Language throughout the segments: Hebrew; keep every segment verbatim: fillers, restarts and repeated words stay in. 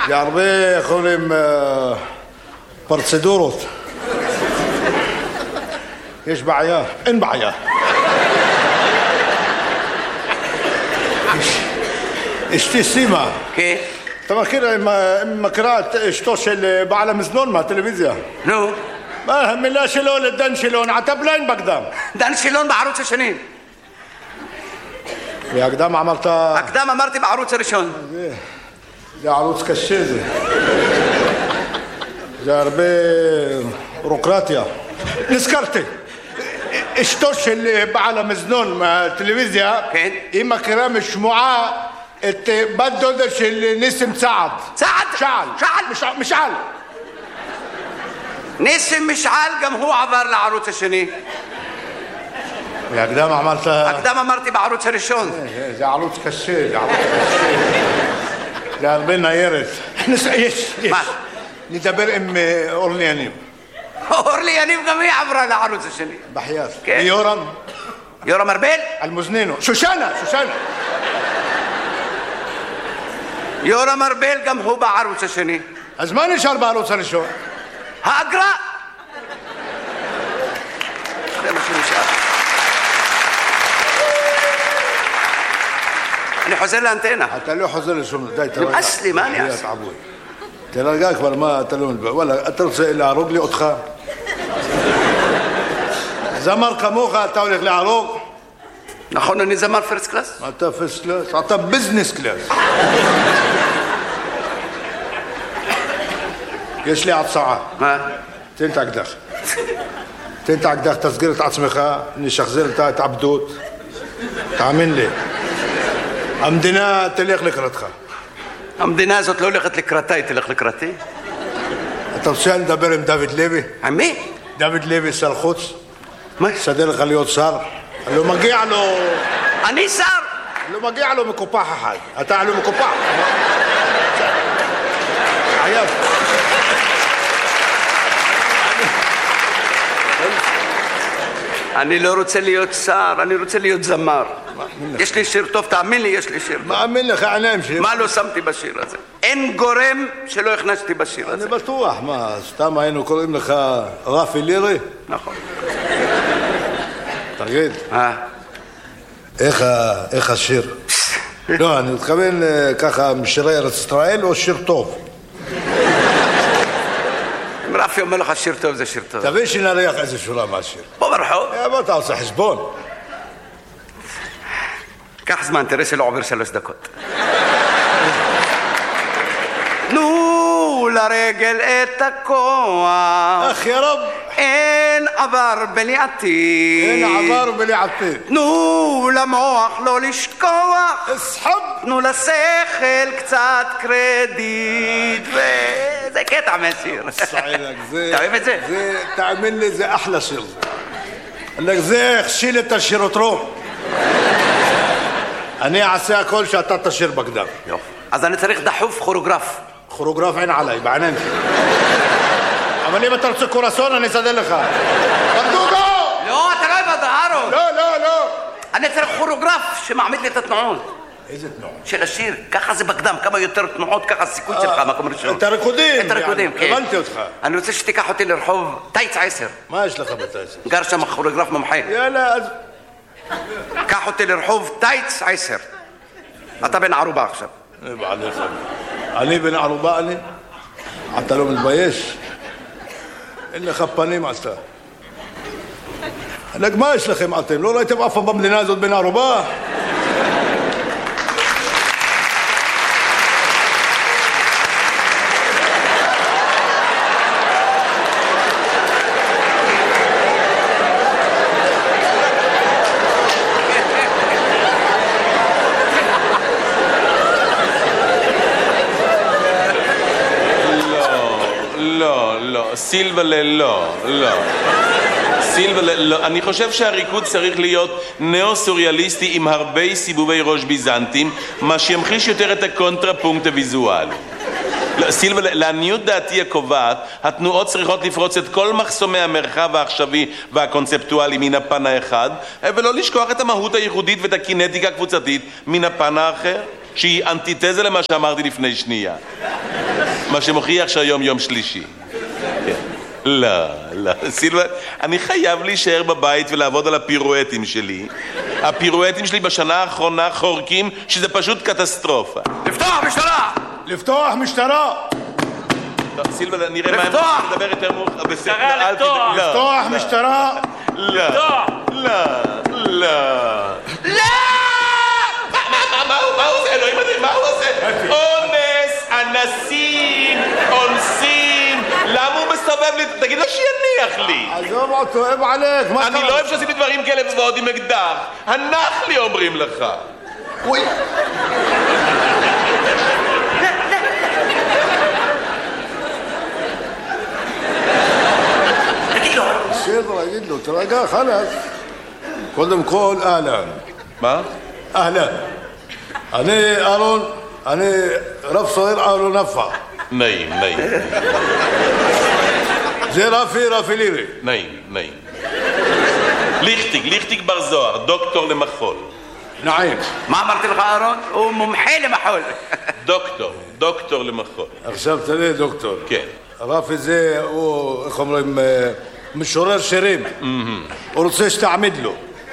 זה הרבה, איך אומרים, פרצדורות. יש בעיה? אין בעיה. אשתי סימה. כן. אתה מכיר, מכירה את אשתו של בעל המזנון מהטלוויזיה? נו. מה המילה שלו לדן שילון? עתה בליין בקדם. דן שילון בערוץ השני. והקדם אמרת... הקדם אמרתי בערוץ הראשון. זה, זה ערוץ קשה זה. זה הרבה בירוקרטיה. נזכרתי. אשתו של בעל המזנון מהטלוויזיה, כן. היא מכירה משמועה את בת דודה של ניסים צעד. צעד? משעל. משעל? משעל. משעל. ניסים משעל גם הוא עבר לערוץ השני. והקדם אמרת... הקדם אמרתי בערוץ הראשון. זה, זה ערוץ קשה, זה ערוץ קשה. זה הרבה ניירת. יש, יש. מה? נדבר עם אורלי יניב. אורלי יניב גם היא עברה לערוץ השני. בחייאת. כן. ויורם? יורם ארבל? על מוזנינו. שושנה, שושנה. יורם ארבל גם הוא בערוץ השני. אז מה נשאר בערוץ הראשון? האגרה. זה מה שנשאר. אני חוזר לאנטנה. אתה לא חוזר לשום... די, תרגע. נמאס לי, מה אני אעשה? תרגע כבר, מה, אתה לא מדבר. וואלה, אתה רוצה להרוג לי אותך? זמר כמוך, אתה הולך להרוג? נכון, אני זמר פרסט קלאס? אתה פרסט קלאס? אתה ביזנס קלאס. יש לי הצעה. מה? תן את האקדח. תן את האקדח, תסגיר את עצמך, נשחזר את ההתעבדות. תאמין לי. המדינה תלך לקראתך. המדינה הזאת לא הולכת לקראתה, היא תלך לקראתי. אתה רוצה לדבר עם דוד לוי? עם מי? דוד לוי, שר חוץ. מה? סדר לך להיות שר. לא מגיע לו... אני שר! לא מגיע לו מקופח אחד. אתה לא מקופח. עייב. אני לא רוצה להיות שר, אני רוצה להיות זמר. יש לי שיר טוב, תאמין לי, יש לי שיר טוב. מאמין לך, עיניים שלי. מה לא שמתי בשיר הזה? אין גורם שלא הכנסתי בשיר הזה. אני בטוח, מה, סתם היינו קוראים לך רפי לירי? נכון. תגיד, אה? איך השיר? לא, אני מתכוון ככה משירי ארץ ישראל או שיר טוב? אם רפי אומר לך שיר טוב, זה שיר טוב. תבין שנריח איזה שורה מהשיר. פה ברחוב. בוא אתה עושה חשבון. קח זמן, תראה שלא עובר שלוש דקות. תנו לרגל את הכוח. אך יא רב. אין עבר בלי עתיד. אין עבר בלי עתיד. תנו למוח לא לשכוח. אסחב. תנו לשכל קצת קרדיט. וזה קטע מהשיר. אתה אוהב את זה? תאמין לי, זה אחלה שיר. זה הכשיל את השירותרו. אני אעשה הכל שאתה תשיר בקדם. יופי. אז אני צריך דחוף כוריאוגרף. כוריאוגרף אין עליי, בעיניים שלי. אבל אם אתה רוצה קורסון, אני אסדר לך. ברדוגו! לא, אתה לא אוהב אהרון. לא, לא, לא. אני צריך כוריאוגרף שמעמיד לי את התנועות. איזה תנועות? של השיר. ככה זה בקדם. כמה יותר תנועות, ככה הסיכוי שלך, מקום ראשון. את הריקודים. את הריקודים, כן. הבנתי אותך. אני רוצה שתיקח אותי לרחוב טייץ עשר. מה יש לך בטייץ? גר שם כוריאוגרף מומחה. יאללה, אז... קח אותי לרחוב טייץ עשר. אתה בן ערובה עכשיו. אני בן ערובה, אני? אתה לא מתבייש? אין לך פנים אתה. מה יש לכם אתם? לא ראיתם אף פעם במדינה הזאת בן ערובה? סילבלה לא, לא. סילבלה לא. אני חושב שהריקוד צריך להיות נאו-סוריאליסטי עם הרבה סיבובי ראש ביזנטים, מה שימחיש יותר את הקונטרפונקט הוויזואלי. סילבלה, לעניות דעתי הקובעת, התנועות צריכות לפרוץ את כל מחסומי המרחב העכשווי והקונספטואלי מן הפן האחד, ולא לשכוח את המהות הייחודית ואת הקינטיקה הקבוצתית מן הפן האחר, שהיא אנטיתזה למה שאמרתי לפני שנייה. מה שמוכיח שהיום יום שלישי. לא, לא, סילבן, אני חייב להישאר בבית ולעבוד על הפירואטים שלי. הפירואטים שלי בשנה האחרונה חורקים שזה פשוט קטסטרופה. לפתוח משטרה! לפתוח משטרה! טוב, סילבן, נראה מה לפתוח! אני מדבר יותר מאוחר. משטרה, לפתוח! לפתוח משטרה! לא, לא, לא. לא! מה הוא עושה? אלוהים אדירים, מה הוא עושה? אונס, אנסים, אונסים. למה הוא מסתובב לי? תגיד לו שיניח לי. עזוב אותו, אב עליך, מה אני לא אוהב שעשיתי דברים כאלה ועוד עם אקדח. הנח לי אומרים לך. אוי. תגיד לו. בסדר, אגיד לו, תרגע, חלאס. קודם כל, אהלן. מה? אהלן. אני אהרון, אני רב סוהר אהרון נפע. נעים, נעים. זה רפי, רפי לירי. נעים, נעים. ליכטיג, ליכטיג בר זוהר, דוקטור למחול. נעים. מה אמרתי לך, אהרון? הוא מומחה למחול. דוקטור, דוקטור למחול. עכשיו תראה, דוקטור. כן. רפי זה, הוא, איך אומרים, משורר שירים. הוא רוצה שתעמיד לו.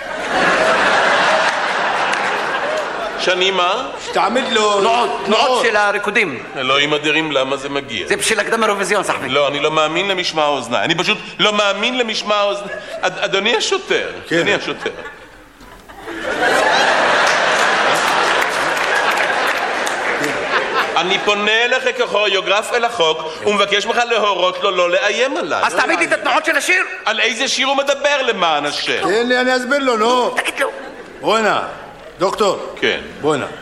שאני מה? שתעמיד לו... תנועות, תנועות של הריקודים. אלוהים אדירים, למה זה מגיע? זה בשביל הקדם אירוויזיון, סחבי. לא, אני לא מאמין למשמע האוזניים. אני פשוט לא מאמין למשמע האוזניים. אדוני השוטר, אדוני השוטר. אני פונה אליך ככוריאוגרף אל החוק ומבקש ממך להורות לו לא לאיים עליי. אז תעמיד לי את התנועות של השיר. על איזה שיר הוא מדבר למען השם? תן לי, אני אסביר לו, נו. תגיד לו. בוא הנה, דוקטור. כן. בוא הנה.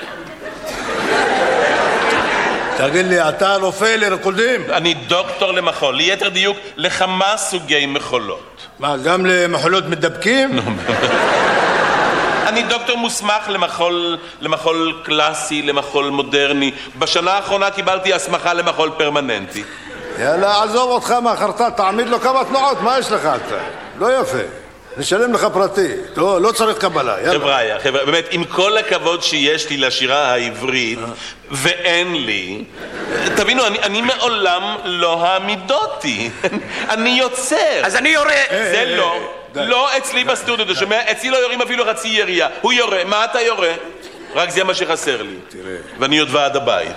תגיד לי, אתה רופא לריקודים? אני דוקטור למחול, ליתר דיוק לכמה סוגי מחולות. מה, גם למחולות מדבקים? אני דוקטור מוסמך למחול, למחול קלאסי, למחול מודרני. בשנה האחרונה קיבלתי הסמכה למחול פרמננטי. יאללה, עזוב אותך מהחרטה, תעמיד לו כמה תנועות, מה יש לך אתה? לא יפה. נשלם לך פרטי, לא, לא צריך קבלה, יאללה. חבר'ה, חבר'ה, באמת, עם כל הכבוד שיש לי לשירה העברית, ואין לי, תבינו, אני, אני מעולם לא העמידותי. אני יוצר. אז אני יורה. זה לא. לא אצלי בסטודיו, אתה שומע? אצלי לא יורים אפילו חצי ירייה. הוא יורה, מה אתה יורה? רק זה מה שחסר לי. תראה. ואני עוד ועד הבית.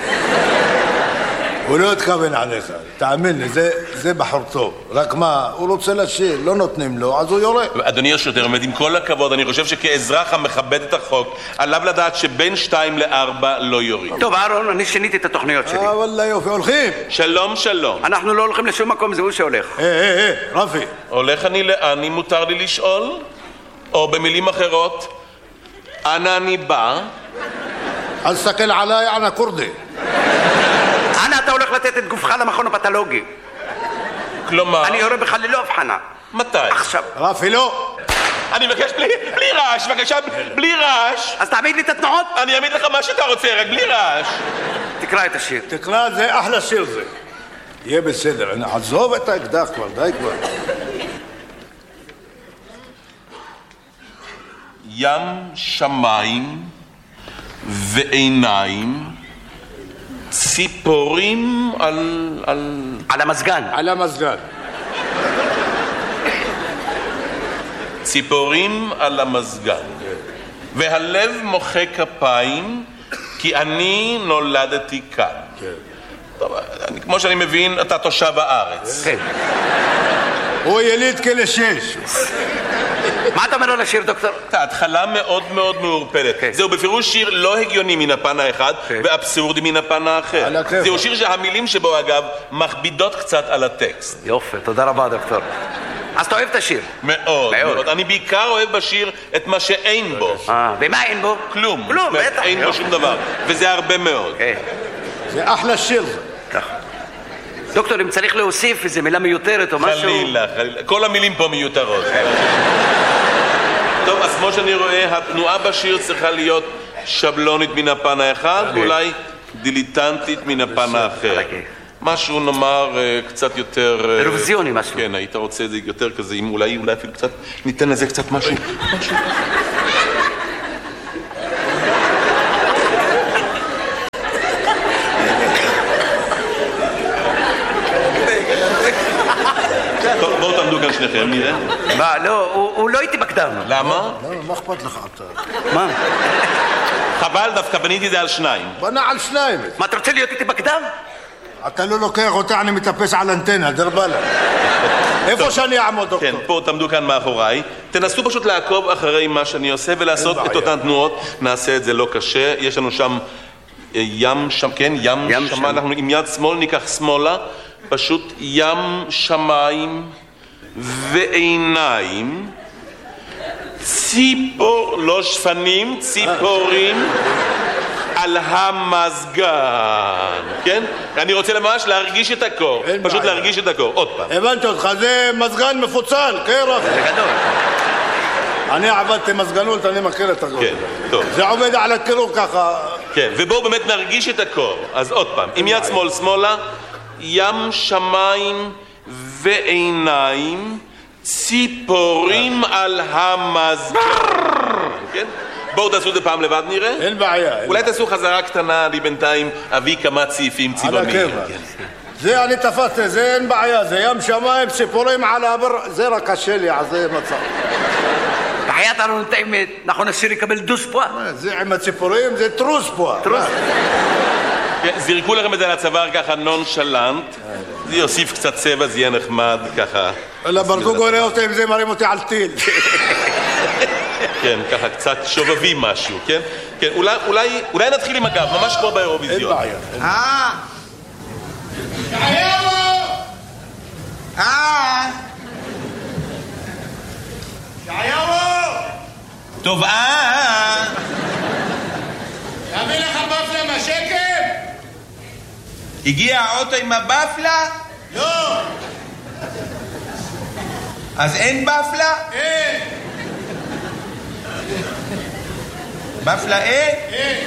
הוא לא התכוון עליך, תאמין לי, זה, זה בחור טוב. רק מה, הוא רוצה לשיר, לא נותנים לו, אז הוא יורה. אדוני השוטר, עם כל הכבוד, אני חושב שכאזרח המכבד את החוק, עליו לדעת שבין שתיים לארבע לא יורים. טוב, אהרון, אני שיניתי את התוכניות שלי. אה, וואלה יופי, הולכים. שלום, שלום. אנחנו לא הולכים לשום מקום, זה הוא שהולך. אה, אה, אה, רפי. הולך אני לאן, אם מותר לי לשאול? או במילים אחרות, אנה אני בא? אל תסתכל עליי, אנא כורדי. אנה אתה הולך לתת את גופך למכון הפתולוגי? כלומר... אני יורה בך ללא הבחנה. מתי? עכשיו. רפי, לא. אני מבקש בלי, בלי רעש, בבקשה, בלי רעש. אז תעמיד לי את התנועות. אני אעמיד לך מה שאתה רוצה, רק בלי רעש. תקרא את השיר. תקרא, זה אחלה שיר זה. יהיה בסדר, אני עזוב את האקדח כבר, די כבר. ים שמיים ועיניים, ציפורים על... על... על המזגן. על המזגן. ציפורים על המזגן. והלב מוחא כפיים, כי אני נולדתי כאן. טוב, אני, כמו שאני מבין, אתה תושב הארץ. כן. הוא יליד כלא שש. מה אתה אומר על השיר, דוקטור? ההתחלה מאוד מאוד מעורפלת. זהו בפירוש שיר לא הגיוני מן הפן האחד, ואבסורדי מן הפן האחר. זהו שיר שהמילים שבו, אגב, מכבידות קצת על הטקסט. יופי, תודה רבה, דוקטור. אז אתה אוהב את השיר? מאוד, מאוד. אני בעיקר אוהב בשיר את מה שאין בו. אה, ומה אין בו? כלום. כלום, בטח. אין בו שום דבר. וזה הרבה מאוד. זה אחלה שיר זה. ככה. דוקטור, אם צריך להוסיף איזו מילה מיותרת או משהו... חלילה, חלילה. כל המילים פה מיותרות. טוב, אז כמו שאני רואה, התנועה בשיר צריכה להיות שבלונית מן הפן האחד, ואולי דיליטנטית מן הפן האחר. משהו נאמר קצת יותר... אירוויזיוני משהו. כן, היית רוצה את זה יותר כזה, אם אולי, אולי אפילו קצת, ניתן לזה קצת משהו. משהו. שניכם, נראה. מה, לא, הוא לא איתי בקדם. למה? לא, מה אכפת לך אתה? מה? חבל, דווקא בניתי את זה על שניים. בנה על שניים. מה, אתה רוצה להיות איתי בקדם? אתה לא לוקח אותה, אני מטפס על אנטנה, דרבלה. איפה שאני אעמוד, דוקטור? כן, פה תעמדו כאן מאחוריי. תנסו פשוט לעקוב אחרי מה שאני עושה ולעשות את אותן תנועות. נעשה את זה לא קשה. יש לנו שם ים שם, כן, ים, ים שם. אנחנו עם יד שמאל ניקח שמאלה. פשוט ים שמיים ועיניים. ציפור, לא שפנים, ציפורים. על המזגן, כן? אני רוצה ממש להרגיש את הקור, פשוט להרגיש את הקור, עוד פעם. הבנתי אותך, זה מזגן מפוצל, קרח. זה גדול. אני עבדתי מזגנות, אני מכיר את הקור. כן, טוב. זה עובד על הקירור ככה. כן, ובואו באמת נרגיש את הקור. אז עוד פעם, עם יד שמאל שמאלה, ים שמיים ועיניים, ציפורים על המזגן, כן? בואו תעשו את זה פעם לבד נראה. אין בעיה. אולי תעשו חזרה קטנה, אני בינתיים אביא כמה צעיפים צבעוניים. זה אני תפסתי, זה אין בעיה, זה ים שמיים, ציפורים על הבר, זה רק קשה לי, אז זה מצב. בחיית אנו נתאמת, נכון השיר יקבל דוס פה? זה עם הציפורים, זה טרוס פה. טרוס. זירקו לכם את זה לצוואר ככה נונשלנט, זה יוסיף קצת צבע, זה יהיה נחמד ככה. אלא ברדוגו ראה אותי עם זה מרים אותי על טיל. כן, ככה קצת שובבים משהו, כן? כן, אולי, אולי, אולי נתחיל עם הגב, ממש כמו באירוויזיון. אין בעיה. אה! שעיירו! אה! שעיירו! טוב, אה! תביא לך בפלה מהשקם? הגיע האוטו עם הבפלה? לא! אז אין בפלה? אין! בפלה אין? אין!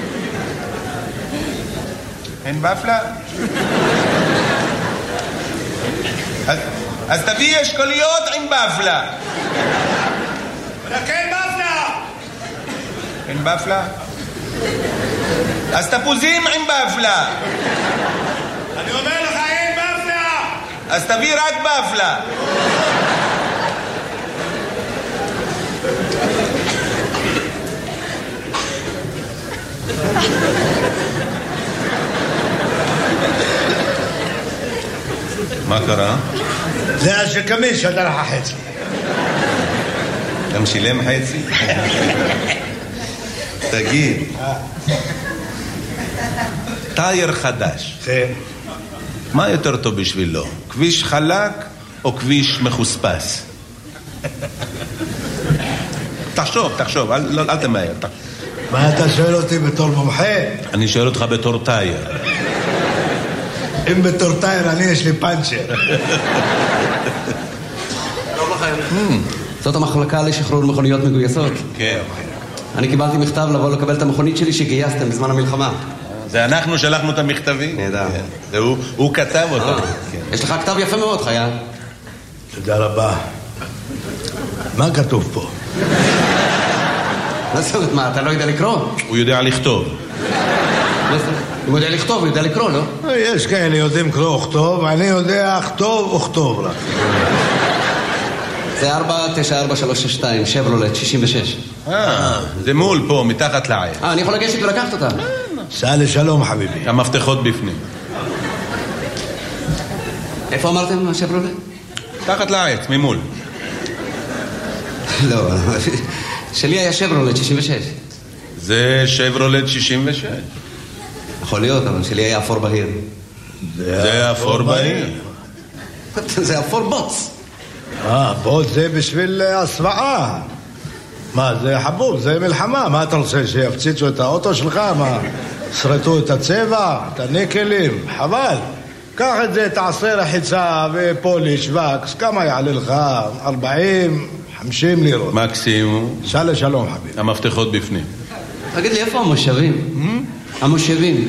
אין בפלה? אז, אז תביא אשכוליות עם בפלה. רק אין בפלה! אין בפלה? אז תפוזים עם בפלה. אני אומר לך אין בפלה! אז תביא רק בפלה. מה קרה? זה השקמי שדר לך חצי. אתה משילם חצי? תגיד, טייר חדש, כן. מה יותר טוב בשבילו? כביש חלק או כביש מחוספס? תחשוב, תחשוב, אל, לא, אל תמהר. מה אתה שואל אותי בתור מומחה? אני שואל אותך בתור טייר. אם בתור טייר אני יש לי פאנצ'ר. זאת המחלקה לשחרור מכוניות מגויסות. כן. אני קיבלתי מכתב לבוא לקבל את המכונית שלי שגייסתם בזמן המלחמה. זה אנחנו שלחנו את המכתבים. נהדר. הוא כתב אותו. יש לך כתב יפה מאוד, חיה. תודה רבה. מה כתוב פה? מה זאת אומרת, מה, אתה לא יודע לקרוא? הוא יודע לכתוב. אם הוא יודע לכתוב, הוא יודע לקרוא, לא? יש כאלה יודעים קרוא וכתוב, אני יודע כתוב וכתוב רק. זה ארבע תשע ארבע שלוש שש שתיים, שברולט, שישים ושש. אה, זה מול פה, מתחת לעיר. אה, אני יכול לגשת ולקחת אותה. סע לשלום חביבי. המפתחות בפנים. איפה אמרתם, השברולט? תחת לעץ, ממול. לא, שלי היה שברולט, שישים ושש. זה שברולט שישים ושש. יכול להיות, אבל שלי היה אפור בהיר. זה אפור בהיר. זה אפור בוץ. אה, בוץ זה בשביל הסוואה. מה, זה חבוב, זה מלחמה. מה אתה רוצה, שיפציצו את האוטו שלך? מה, שרטו את הצבע, את הניקלים? חבל. קח את זה, תעשה רחיצה ופוליש וקס, כמה יעלה לך? ארבעים, חמישים לירות. מקסימום. סע לשלום חביבי. המפתחות בפנים. תגיד לי, איפה המושבים? המושבים.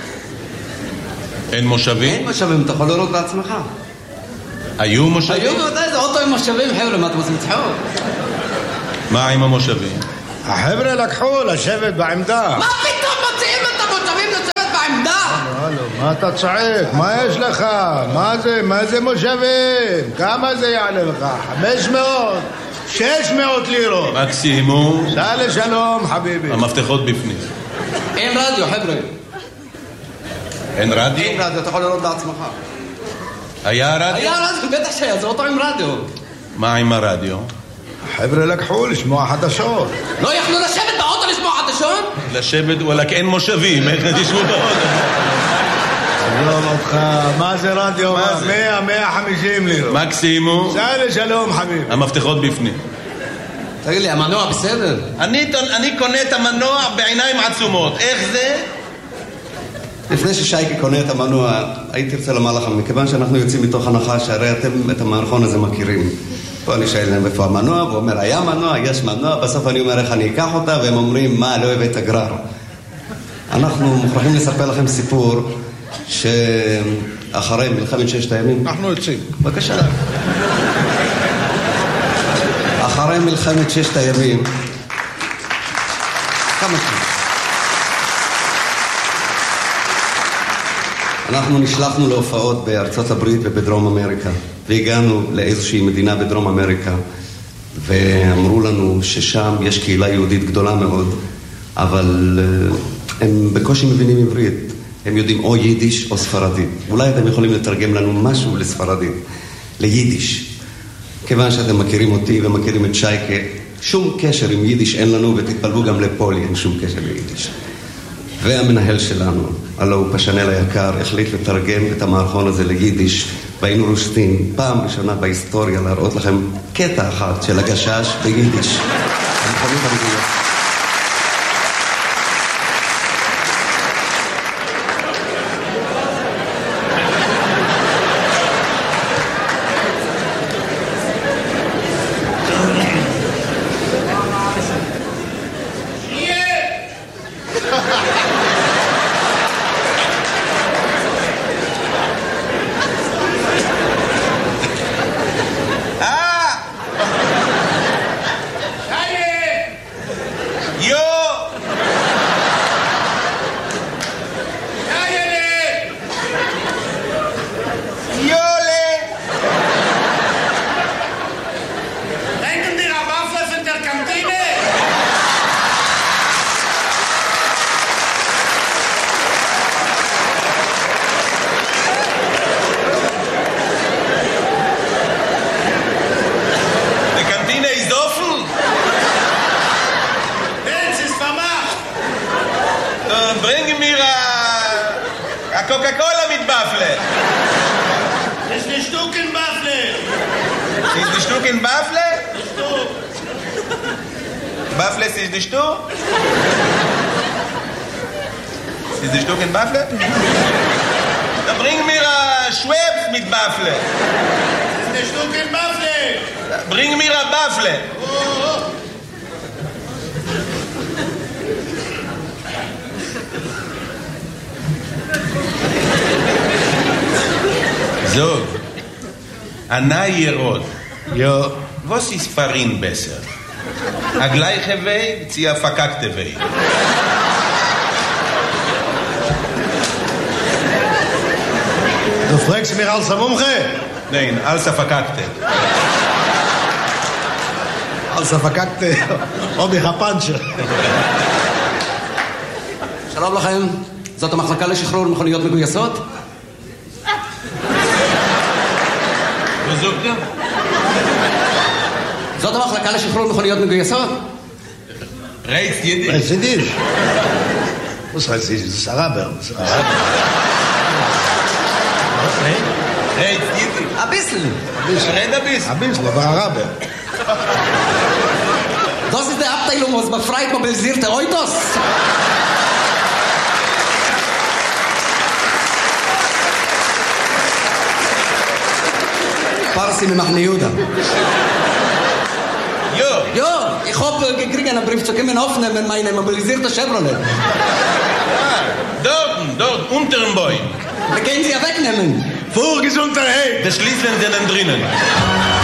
אין מושבים? אין מושבים, אתה יכול לראות בעצמך. היו מושבים? היו בוודאי, זה אוטו עם מושבים, חבר'ה, מה אתם עושים צחוק? מה עם המושבים? החבר'ה לקחו לשבת בעמדה. מה פתאום מוציאים את המושבים לשבת בעמדה? הלו, מה אתה צועק? מה יש לך? מה זה? מה זה מושבים? כמה זה יעלה לך? חמש מאות? שש מאות לירות. מקסימום. סע לשלום, חביבי. המפתחות בפנים. אין רדיו, חבר'ה. אין רדיו? אין רדיו, אתה יכול לראות בעצמך. היה רדיו? היה רדיו, בטח שהיה, זה אותו עם רדיו. מה עם הרדיו? חבר'ה לקחו לשמוע חדשות. לא יכלו לשבת באוטו לשמוע חדשות? לשבת, וואלק, אין מושבים, איך תשבו באוטו? עזוב אותך, מה זה רדיו? מה זה? מאה, מאה חמישים לירות. מקסימום. סע לשלום, חביבי. המפתחות בפנים. תגיד לי, המנוע בסדר? אני, אני קונה את המנוע בעיניים עצומות. איך זה? לפני ששייקי קונה את המנוע, הייתי רוצה לומר לכם, מכיוון שאנחנו יוצאים מתוך הנחה שהרי אתם את המערכון הזה מכירים. פה אני שואל להם איפה המנוע, והוא אומר, היה מנוע, יש מנוע, בסוף אני אומר איך אני אקח אותה, והם אומרים, מה, לא הבאת גרר. אנחנו מוכרחים לספר לכם סיפור שאחרי מלחמת ששת הימים... אנחנו יוצאים. בבקשה. אחרי מלחמת ששת הימים... כמה שנים? אנחנו נשלחנו להופעות בארצות הברית ובדרום אמריקה, והגענו לאיזושהי מדינה בדרום אמריקה, ואמרו לנו ששם יש קהילה יהודית גדולה מאוד, אבל הם בקושי מבינים עברית. הם יודעים או יידיש או ספרדית. אולי אתם יכולים לתרגם לנו משהו לספרדית, ליידיש. כיוון שאתם מכירים אותי ומכירים את שייקה, שום קשר עם יידיש אין לנו, ותתפלבו גם לפולי, אין שום קשר ליידיש. והמנהל שלנו, הלא הוא פשנל היקר, החליט לתרגם את המערכון הזה ליידיש, והיינו רושטים פעם ראשונה בהיסטוריה להראות לכם קטע אחד של הגשש ביידיש. המכונית המדויק. Anna Yerod. Jo. Was ist Farin besser? A gleiche Weg, sie a verkackte Weg. Du fragst mich als Mumche? Nein, als a verkackte. Als a verkackte. Ob ich a Pancher. שלום לכם, זאת המחלקה לשחרור מכוניות מגויסות? זאת המחלקה לשחרור מכוניות מגויסות? רייץ יידיש. רייץ יידיש. Was heißt יידיש? Das ist Araber. רייץ יידיש. Ein bisschen. רד ein bisschen. Ein bisschen, aber Araber. Das ist die Abteilung, was befreit mobilisierte Autos. Parsi ממחנה יהודה. Jo. Jo, ich hoffe, ich kriege einen Brief zu kommen aufnehmen, meine mobilisierte Chevrolet. Dort, dort, unter dem Bäum. Wir können sie ja wegnehmen. Vorgesundheit! Der Schließlen sind drinnen.